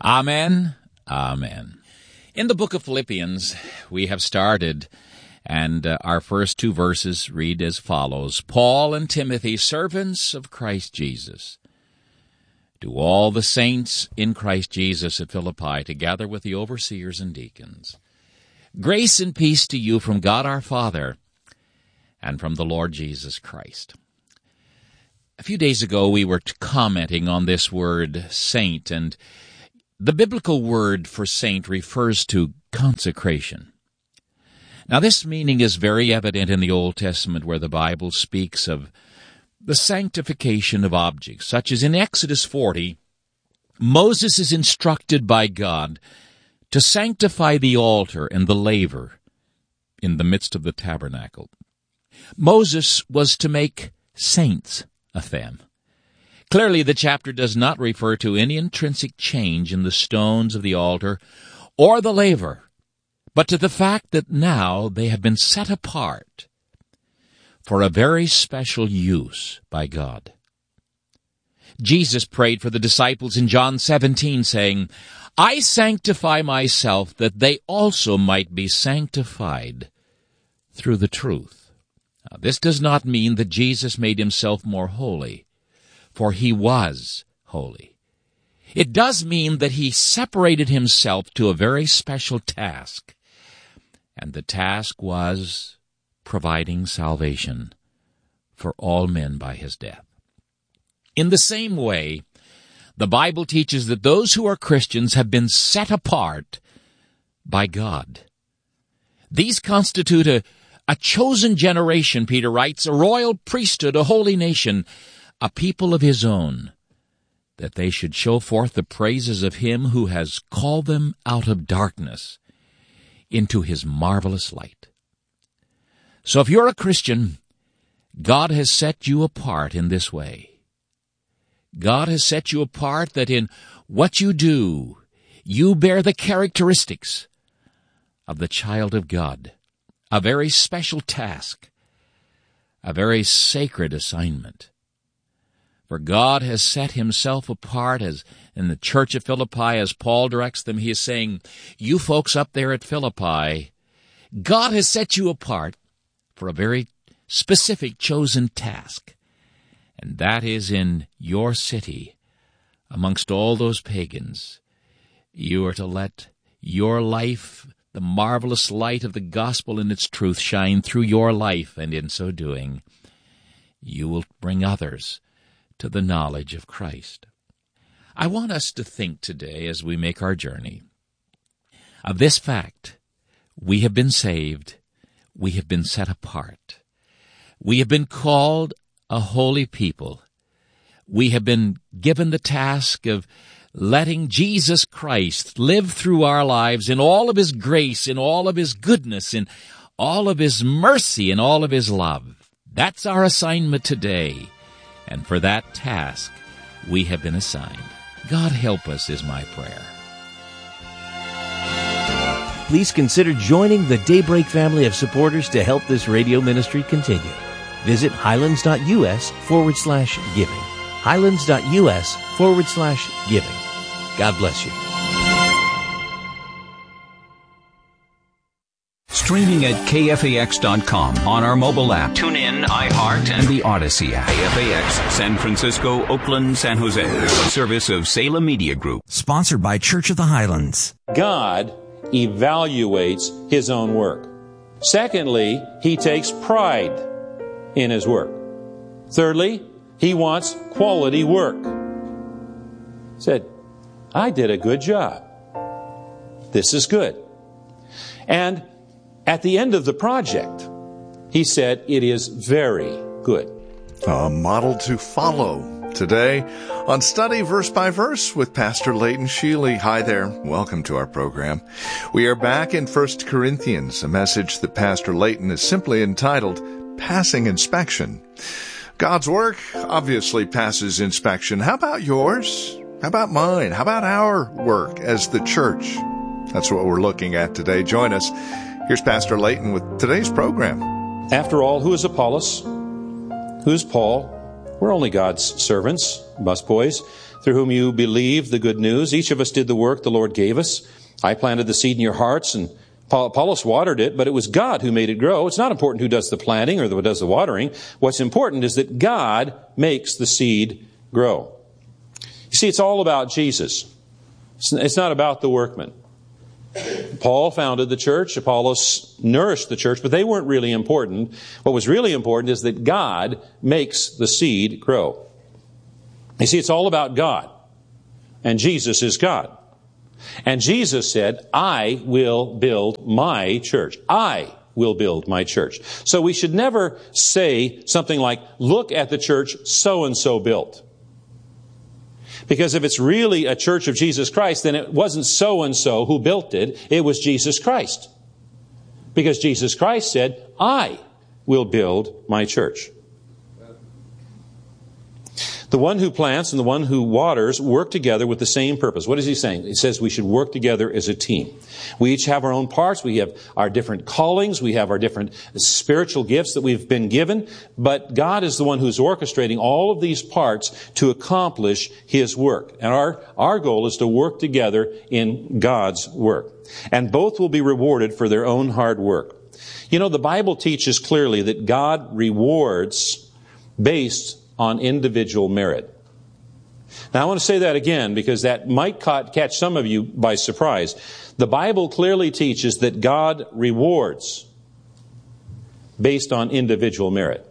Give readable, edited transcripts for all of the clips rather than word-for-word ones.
Amen. Amen. In the book of Philippians, we have started, and our first two verses read as follows: Paul and Timothy, servants of Christ Jesus, to all the saints in Christ Jesus at Philippi, together with the overseers and deacons. Grace and peace to you from God our Father and from the Lord Jesus Christ. A few days ago, we were commenting on this word saint, and the biblical word for saint refers to consecration. Now, this meaning is very evident in the Old Testament, where the Bible speaks of the sanctification of objects, such as in Exodus 40, Moses is instructed by God to sanctify the altar and the laver in the midst of the tabernacle. Moses was to make saints of them. Clearly, the chapter does not refer to any intrinsic change in the stones of the altar or the laver, but to the fact that now they have been set apart for a very special use by God. Jesus prayed for the disciples in John 17, saying, I sanctify myself that they also might be sanctified through the truth. Now, this does not mean that Jesus made himself more holy, for he was holy. It does mean that he separated himself to a very special task, and the task was providing salvation for all men by his death. In the same way, the Bible teaches that those who are Christians have been set apart by God. These constitute a chosen generation, Peter writes, a royal priesthood, a holy nation, a people of his own, that they should show forth the praises of him who has called them out of darkness into his marvelous light. So if you're a Christian, God has set you apart in this way. God has set you apart that in what you do, you bear the characteristics of the child of God, a very special task, a very sacred assignment. For God has set himself apart, as in the church of Philippi, as Paul directs them. He is saying, you folks up there at Philippi, God has set you apart for a very specific chosen task, and that is in your city, amongst all those pagans. You are to let your life, the marvelous light of the gospel and its truth, shine through your life, and in so doing, you will bring others to the knowledge of Christ. I want us to think today, as we make our journey, of this fact: we have been saved, we have been set apart, we have been called a holy people, we have been given the task of letting Jesus Christ live through our lives in all of his grace, in all of his goodness, in all of his mercy, in all of his love. That's our assignment today. And for that task, we have been assigned. God help us is my prayer. Please consider joining the Daybreak family of supporters to help this radio ministry continue. Visit highlands.us/giving. highlands.us/giving. God bless you. Streaming at KFAX.com on our mobile app, TuneIn, iHeart, and the Odyssey app. KFAX, San Francisco, Oakland, San Jose. A service of Salem Media Group. Sponsored by Church of the Highlands. God evaluates his own work. Secondly, he takes pride in his work. Thirdly, he wants quality work. He said, I did a good job. This is good. And at the end of the project, he said, it is very good. A model to follow. Today, on Study Verse by Verse with Pastor Leighton Sheely. Hi there. Welcome to our program. We are back in 1 Corinthians, a message that Pastor Leighton has simply entitled, Passing Inspection. God's work obviously passes inspection. How about yours? How about mine? How about our work as the church? That's what we're looking at today. Join us. Here's Pastor Leighton with today's program. After all, who is Apollos? Who is Paul? We're only God's servants, busboys. through whom you believe the good news. Each of us did the work the Lord gave us. I planted the seed in your hearts, and Apollos watered it, but it was God who made it grow. It's not important who does the planting or who does the watering. What's important is that God makes the seed grow. You see, it's all about Jesus. It's not about the workman. Paul founded the church. Apollos nourished the church, but they weren't really important. What was really important is that God makes the seed grow. You see, it's all about God. And Jesus is God. And Jesus said, I will build my church. I will build my church. So we should never say something like, look at the church so-and-so built. Because if it's really a church of Jesus Christ, then it wasn't so-and-so who built it. It was Jesus Christ. Because Jesus Christ said, I will build my church. The one who plants and the one who waters work together with the same purpose. What is he saying? He says we should work together as a team. We each have our own parts. We have our different callings. We have our different spiritual gifts that we've been given. But God is the one who's orchestrating all of these parts to accomplish His work. And our goal is to work together in God's work. And both will be rewarded for their own hard work. You know, the Bible teaches clearly that God rewards based on individual merit. Now I want to say that again because that might catch some of you by surprise. The Bible clearly teaches that God rewards based on individual merit.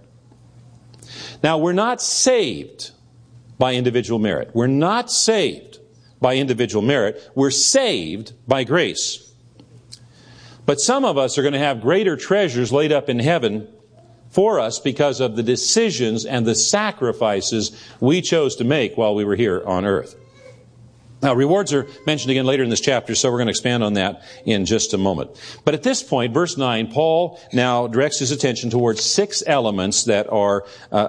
Now we're not saved by individual merit. We're not saved by individual merit. We're saved by grace. But some of us are going to have greater treasures laid up in heaven for us because of the decisions and the sacrifices we chose to make while we were here on earth. Now, rewards are mentioned again later in this chapter, so we're going to expand on that in just a moment. But at this point, verse 9, Paul now directs his attention towards 6 elements that are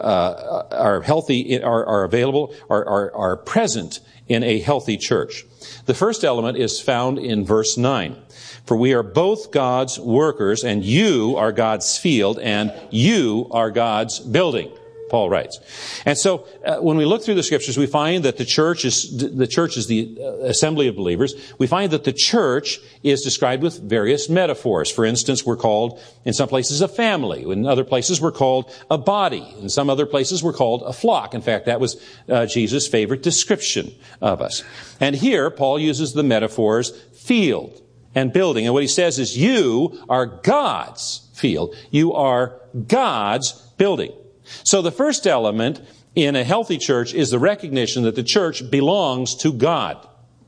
healthy, are available, are present in a healthy church. The first element is found in verse 9. For we are both God's workers, and you are God's field, and you are God's building, Paul writes. And so when we look through the Scriptures, we find that the church is the assembly of believers. We find that the church is described with various metaphors. For instance, we're called, in some places, a family. In other places, we're called a body. In some other places, we're called a flock. In fact, that was Jesus' favorite description of us. And here, Paul uses the metaphors field and building. And what he says is, you are God's field. You are God's building. So the first element in a healthy church is the recognition that the church belongs to God.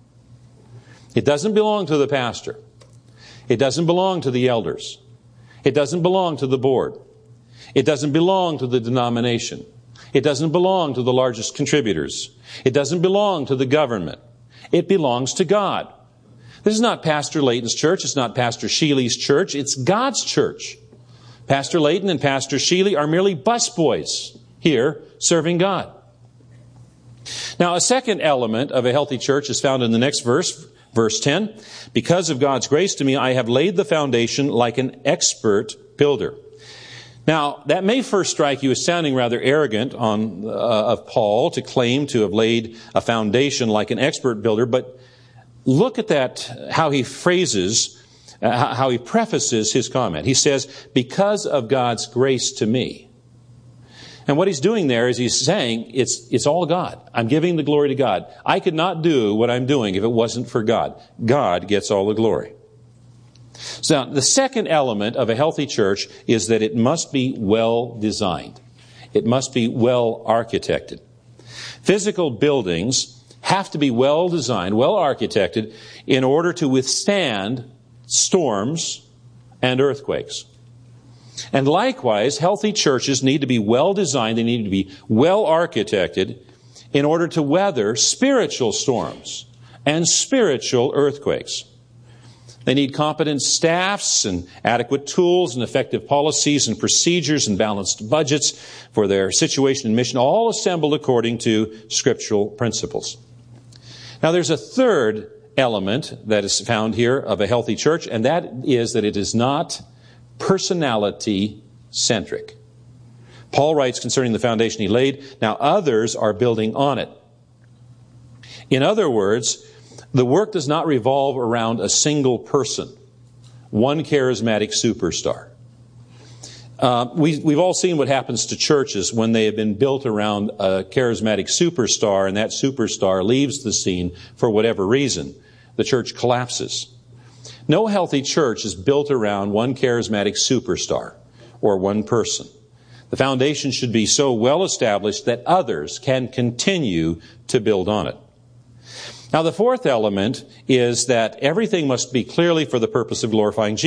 It doesn't belong to the pastor. It doesn't belong to the elders. It doesn't belong to the board. It doesn't belong to the denomination. It doesn't belong to the largest contributors. It doesn't belong to the government. It belongs to God. This is not Pastor Layton's church. It's not Pastor Sheely's church. It's God's church. Pastor Layton and Pastor Sheely are merely busboys here serving God. Now, a second element of a healthy church is found in the next verse, verse 10. Because of God's grace to me, I have laid the foundation like an expert builder. Now, that may first strike you as sounding rather arrogant of Paul to claim to have laid a foundation like an expert builder, but look at that, how he phrases, how he prefaces his comment. He says, because of God's grace to me. And what he's doing there is he's saying, it's all God. I'm giving the glory to God. I could not do what I'm doing if it wasn't for God. God gets all the glory. So the second element of a healthy church is that it must be well designed. It must be well architected. Physical buildings have to be well designed, well architected, in order to withstand storms and earthquakes. And likewise, healthy churches need to be well designed, they need to be well architected in order to weather spiritual storms and spiritual earthquakes. They need competent staffs and adequate tools and effective policies and procedures and balanced budgets for their situation and mission, all assembled according to scriptural principles. Now, there's a third element that is found here of a healthy church, and that is that it is not personality-centric. Paul writes concerning the foundation he laid, now others are building on it. In other words, the work does not revolve around a single person, one charismatic superstar. We've all seen what happens to churches when they have been built around a charismatic superstar and that superstar leaves the scene for whatever reason. The church collapses. No healthy church is built around one charismatic superstar or one person. The foundation should be so well established that others can continue to build on it. Now, the fourth element is that everything must be clearly for the purpose of glorifying Jesus.